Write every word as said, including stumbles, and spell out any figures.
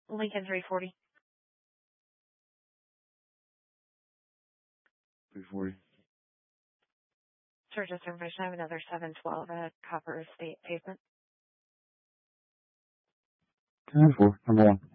Lincoln three forty. three forty. Sir, just information, I have another seven twelve at Copper Estate Pavement. ten four, number one.